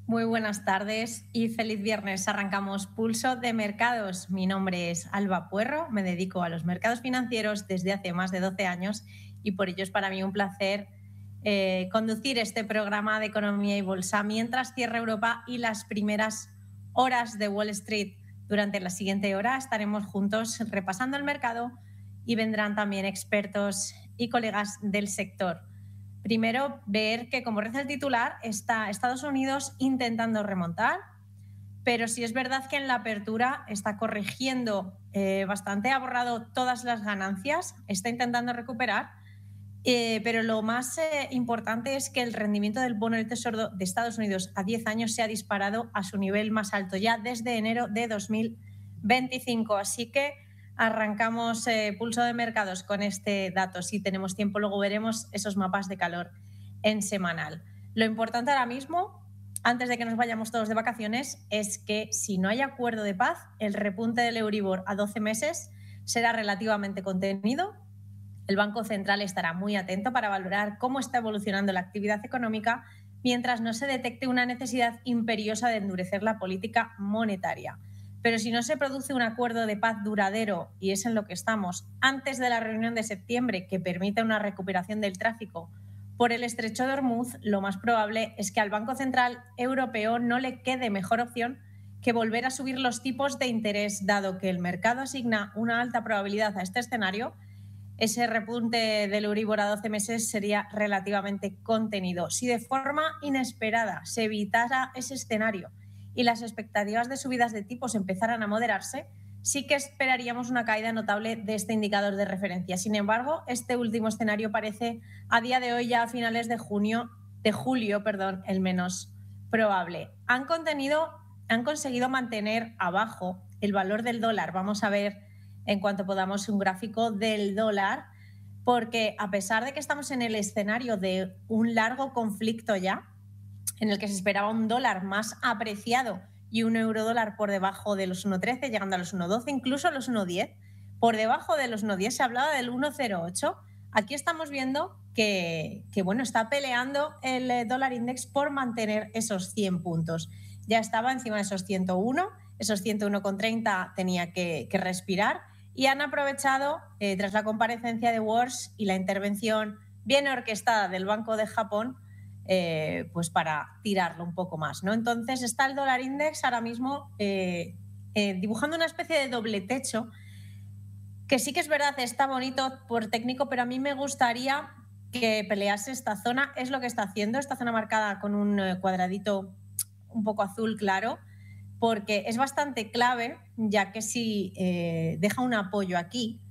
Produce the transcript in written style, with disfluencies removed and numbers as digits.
Muy buenas tardes y feliz viernes. Arrancamos Pulso de Mercados. Mi nombre es Alba Puerro, me dedico a los mercados financieros desde hace más de 12 años y por ello es para mí un placer conducir este programa de economía y bolsa mientras cierra Europa y las primeras horas de Wall Street. Durante la siguiente hora estaremos juntos repasando el mercado y vendrán también expertos y colegas del sector. Primero, ver que, como reza el titular, está Estados Unidos intentando remontar, pero sí es verdad que en la apertura está corrigiendo bastante, ha borrado todas las ganancias, está intentando recuperar, pero lo más importante es que el rendimiento del bono del Tesoro de Estados Unidos a 10 años se ha disparado a su nivel más alto ya desde enero de 2025. Así que arrancamos Pulso de Mercados con este dato. Si tenemos tiempo, luego veremos esos mapas de calor en semanal. Lo importante ahora mismo, antes de que nos vayamos todos de vacaciones, es que si no hay acuerdo de paz, el repunte del Euribor a 12 meses será relativamente contenido. El Banco Central estará muy atento para valorar cómo está evolucionando la actividad económica mientras no se detecte una necesidad imperiosa de endurecer la política monetaria. Pero si no se produce un acuerdo de paz duradero, y es en lo que estamos, antes de la reunión de septiembre que permita una recuperación del tráfico por el estrecho de Hormuz, lo más probable es que al Banco Central Europeo no le quede mejor opción que volver a subir los tipos de interés, dado que el mercado asigna una alta probabilidad a este escenario. Ese repunte del Euribor a 12 meses sería relativamente contenido. Si de forma inesperada se evitara ese escenario y las expectativas de subidas de tipos empezaran a moderarse, sí que esperaríamos una caída notable de este indicador de referencia. Sin embargo, este último escenario parece a día de hoy, ya a finales de julio, el menos probable. Han conseguido mantener abajo el valor del dólar. Vamos a ver en cuanto podamos un gráfico del dólar, porque a pesar de que estamos en el escenario de un largo conflicto ya, en el que se esperaba un dólar más apreciado y un eurodólar por debajo de los 1,13, llegando a los 1,12, incluso a los 1,10. Por debajo de los 1,10 se hablaba del 1,08. Aquí estamos viendo que está peleando el dólar index por mantener esos 100 puntos. Ya estaba encima de esos 101, esos 101,30 tenía que respirar, y han aprovechado, tras la comparecencia de Wars y la intervención bien orquestada del Banco de Japón, pues para tirarlo un poco más, ¿no? Entonces está el dólar index ahora mismo dibujando una especie de doble techo, que sí que es verdad, está bonito por técnico, pero a mí me gustaría que pelease esta zona. Es lo que está haciendo, esta zona marcada con un cuadradito un poco azul claro, porque es bastante clave, ya que si deja un apoyo aquí,